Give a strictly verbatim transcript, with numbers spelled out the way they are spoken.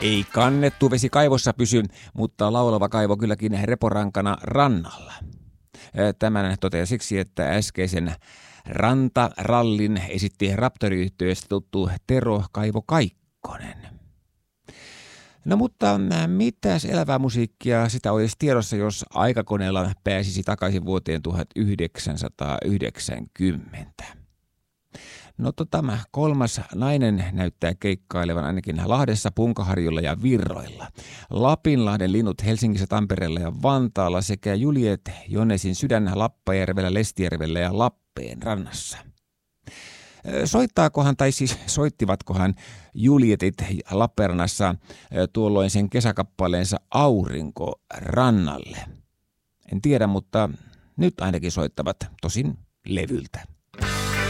Ei kannettu vesi kaivossa pysy, mutta laulava kaivo kylläkin reporankana rannalla. Tämän toteaa siksi, että äskeisen rantarallin esitti Raptori-yhtiöstä tuttu Tero Kaivo Kaikkonen. No mutta mitäs elävää musiikkia sitä olisi tiedossa, jos aikakoneella pääsisi takaisin vuoteen tuhatyhdeksänsataayhdeksänkymmentä? No tämä kolmas nainen näyttää keikkailevan ainakin Lahdessa, Punkaharjulla ja Virroilla. Lapinlahden linnut Helsingissä, Tampereella ja Vantaalla sekä Juliet Jonesin sydän Lappajärvellä, Lestijärvellä ja Lappeen rannassa. Soittaakohan tai siis soittivatkohan Julietit Lappeenrannassa tuolloin sen kesäkappaleensa Aurinko rannalle? En tiedä, mutta nyt ainakin soittavat, tosin levyltä.